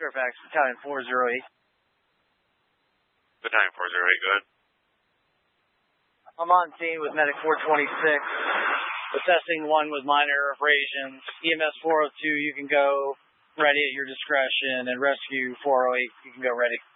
Fairfax, Battalion 408. Battalion 408, go ahead. I'm on scene with Medic 426, assessing one with minor abrasions. EMS 402, you can go ready at your discretion, and Rescue 408, you can go ready.